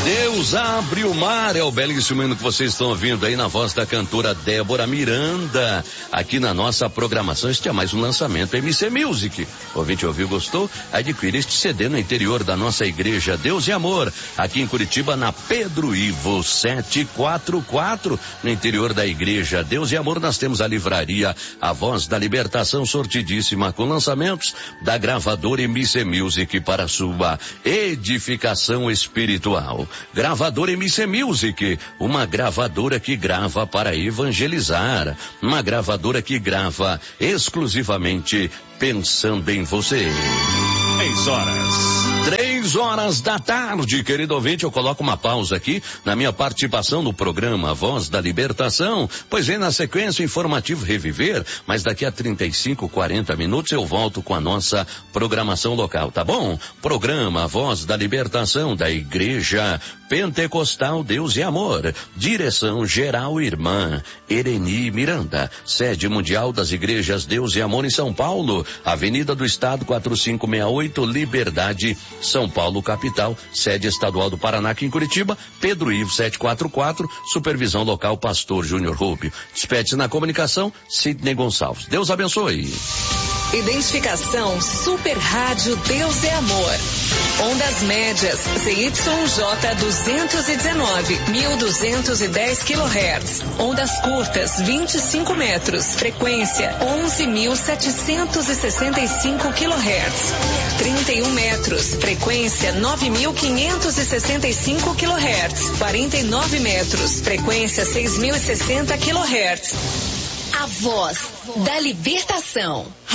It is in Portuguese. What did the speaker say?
Deus abre o mar, é o belíssimo hino que vocês estão ouvindo aí na voz da cantora Débora Miranda, aqui na nossa programação. Este é mais um lançamento MC Music. O ouvinte ouviu, gostou? Adquira este CD no interior da nossa igreja Deus e Amor, aqui em Curitiba, na Pedro Ivo 744, no interior da igreja Deus e Amor. Nós temos a livraria A Voz da Libertação, sortidíssima com lançamentos da gravadora MC Music para sua edificação espiritual. Gravadora MC Music, uma gravadora que grava para evangelizar, uma gravadora que grava exclusivamente pensando em você. 3 horas da tarde, querido ouvinte. Eu coloco uma pausa aqui na minha participação no programa Voz da Libertação, pois vem na sequência o informativo Reviver, mas daqui a 35, 40 minutos eu volto com a nossa programação local, tá bom? Programa Voz da Libertação da Igreja Pentecostal Deus e Amor, direção geral irmã Ereni Miranda, sede mundial das igrejas Deus e Amor em São Paulo, Avenida do Estado 4568, Liberdade, São Paulo capital, sede estadual do Paraná aqui em Curitiba, Pedro Ivo 744, supervisão local Pastor Júnior Rubio. Despede-se na comunicação, Sidney Gonçalves. Deus abençoe. Identificação Super Rádio Deus é Amor. Ondas médias ZYJ 219, 1210 kHz. Ondas curtas 25 metros. Frequência 11.765 kHz. 31 metros. Frequência 9.565 kHz. 49 metros. Frequência 6.060 kHz. A Voz da Libertação.